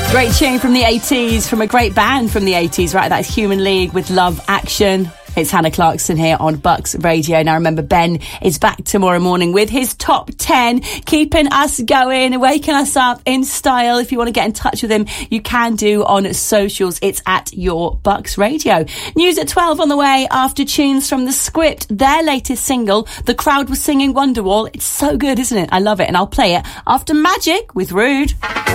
Great tune from the 80s, from a great band from the 80s, right? That's Human League with Love Action. It's Hannah Clarkson here on Bucks Radio. Now remember, Ben is back tomorrow morning with his top 10, keeping us going, waking us up in style. If you want to get in touch with him, you can do on socials. It's at Your Bucks Radio. News at 12 on the way after tunes from The Script, their latest single. The crowd was singing Wonderwall. It's so good, isn't it? I love it. And I'll play it after Magic with Rude.